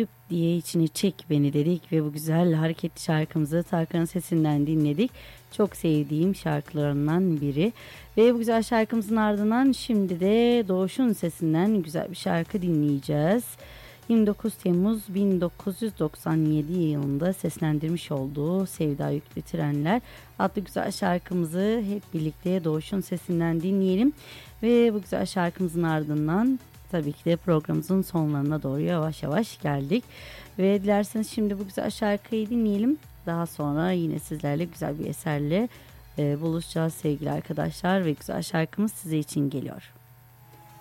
hüp diye içine çek beni dedik ve bu güzel hareketli şarkımızı Tarkan'ın sesinden dinledik. Çok sevdiğim şarkılarından biri. Ve bu güzel şarkımızın ardından şimdi de Doğuş'un sesinden güzel bir şarkı dinleyeceğiz. 29 Temmuz 1997 yılında seslendirmiş olduğu Sevda Yüklü Trenler adlı güzel şarkımızı hep birlikte Doğuş'un sesinden dinleyelim. Ve bu güzel şarkımızın ardından tabii ki de programımızın sonlarına doğru yavaş yavaş geldik. Ve dilerseniz şimdi bu güzel şarkıyı dinleyelim. Daha sonra yine sizlerle güzel bir eserle buluşacağız sevgili arkadaşlar ve güzel şarkımız size için geliyor.